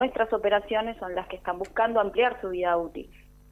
nuestras operaciones son las que están buscando ampliar su vida útil.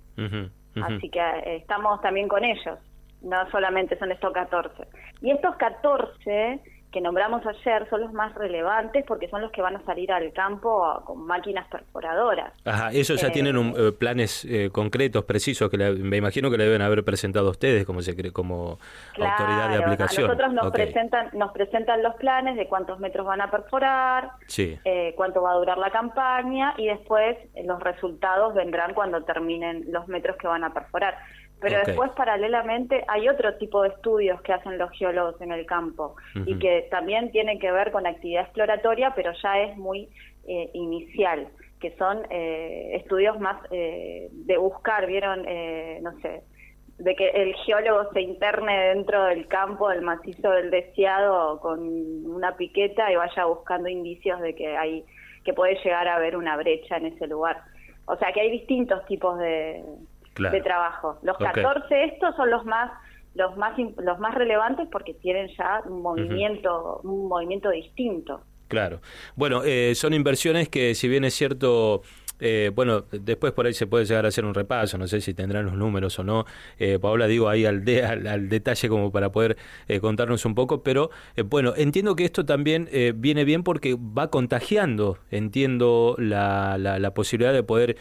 Así que estamos también con ellos, no solamente son estos 14. Y estos 14 que nombramos ayer son los más relevantes porque son los que van a salir al campo con máquinas perforadoras. Ajá, esos ya tienen planes concretos, precisos, que me imagino que le deben haber presentado a ustedes como claro, autoridad de aplicación. A nosotros nos presentan los planes de cuántos metros van a perforar, sí. Cuánto va a durar la campaña y después los resultados vendrán cuando terminen los metros que van a perforar. Pero después, paralelamente, hay otro tipo de estudios que hacen los geólogos en el campo y que también tienen que ver con actividad exploratoria, pero ya es muy inicial, que son estudios más de buscar, ¿vieron? No sé, de que el geólogo se interne dentro del campo, del macizo del Deseado, con una piqueta y vaya buscando indicios de que puede llegar a haber una brecha en ese lugar. O sea, que hay distintos tipos de trabajo. Los 14 estos son los más relevantes porque tienen ya un movimiento distinto. Claro. Bueno, son inversiones que, si bien es cierto, bueno, después por ahí se puede llegar a hacer un repaso, no sé si tendrán los números o no, Paola, digo ahí al detalle como para poder contarnos un poco, pero bueno, entiendo que esto también viene bien porque va contagiando, entiendo la posibilidad de poder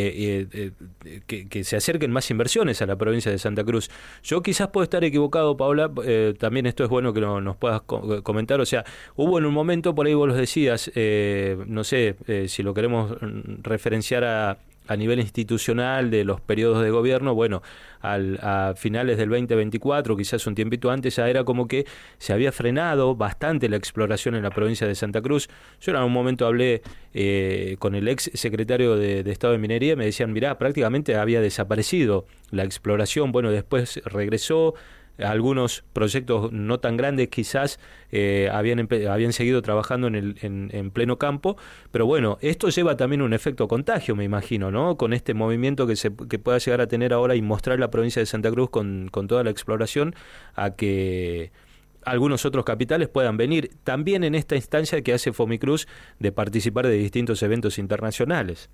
que se acerquen más inversiones a la provincia de Santa Cruz. Yo quizás puedo estar equivocado, Paola, también esto es bueno que nos puedas comentar, o sea, hubo en un momento, por ahí vos los decías, no sé si lo queremos referenciar a nivel institucional de los periodos de gobierno, bueno, a finales del 2024, quizás un tiempito antes, ya era como que se había frenado bastante la exploración en la provincia de Santa Cruz. Yo en algún momento hablé con el ex secretario de Estado de Minería y me decían, mirá, prácticamente había desaparecido la exploración, bueno, después regresó. Algunos proyectos no tan grandes quizás habían seguido trabajando en pleno campo, pero bueno, esto lleva también un efecto contagio, me imagino, ¿no? Con este movimiento que pueda llegar a tener ahora y mostrar la provincia de Santa Cruz con toda la exploración, a que algunos otros capitales puedan venir también en esta instancia que hace Fomicruz de participar de distintos eventos internacionales.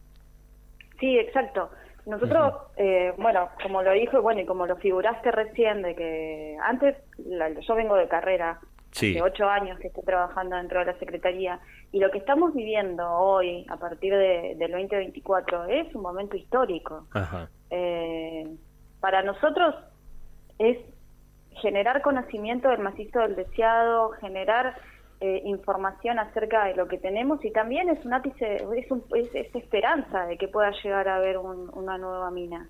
Sí, exacto. Nosotros, bueno, como lo dijo, bueno, y como lo figuraste recién, de que antes, yo vengo de carrera, hace 8 años que estoy trabajando dentro de la Secretaría, y lo que estamos viviendo hoy, a partir del 2024, es un momento histórico. Para nosotros es generar conocimiento del macizo del Deseado, generar información acerca de lo que tenemos, y también es un ápice, es esperanza de que pueda llegar a haber una nueva mina.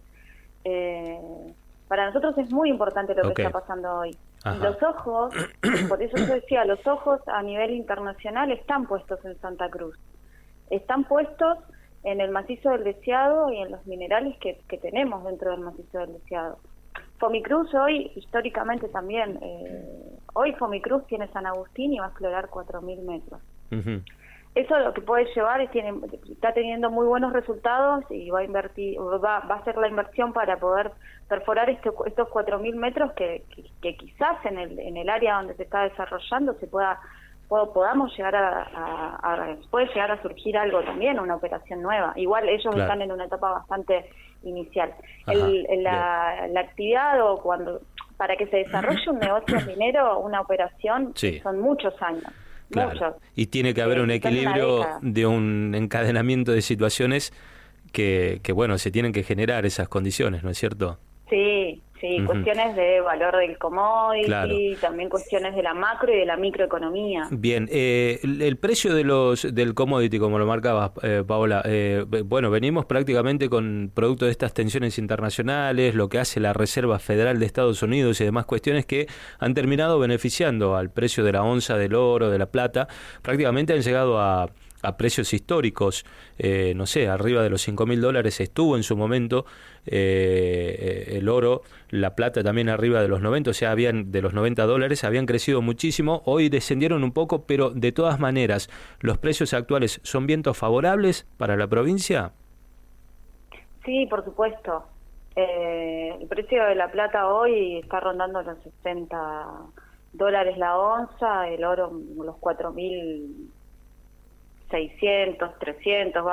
Para nosotros es muy importante lo que está pasando hoy. Los ojos, por eso yo decía, los ojos a nivel internacional están puestos en Santa Cruz, están puestos en el macizo del Deseado y en los minerales que tenemos dentro del macizo del Deseado. Fomicruz hoy, históricamente también, hoy Fomicruz tiene San Agustín y va a explorar 4.000 metros. Eso lo que puede llevar está teniendo muy buenos resultados y va a hacer la inversión para poder perforar estos 4.000 metros que quizás en el área donde se está desarrollando podamos llegar puede llegar a surgir algo también, una operación nueva. Igual ellos están en una etapa bastante inicial. La actividad para que se desarrolle un negocio minero, una operación, son muchos años. Claro. Muchos. Y tiene que haber un equilibrio de un encadenamiento de situaciones que bueno, se tienen que generar esas condiciones, ¿no es cierto? Sí, cuestiones de valor del commodity, también cuestiones de la macro y de la microeconomía. Bien, el precio del commodity, como lo marcabas, Paola, bueno, venimos prácticamente con producto de estas tensiones internacionales, lo que hace la Reserva Federal de Estados Unidos y demás cuestiones que han terminado beneficiando al precio de la onza del oro, de la plata, prácticamente han llegado a precios históricos, no sé, arriba de los $5.000 estuvo en su momento, el oro, la plata también arriba de los 90, o sea, de los $90 habían crecido muchísimo, hoy descendieron un poco, pero de todas maneras, ¿los precios actuales son vientos favorables para la provincia? Sí, por supuesto. El precio de la plata hoy está rondando los $60 la onza, el oro los 4.000 600, 300,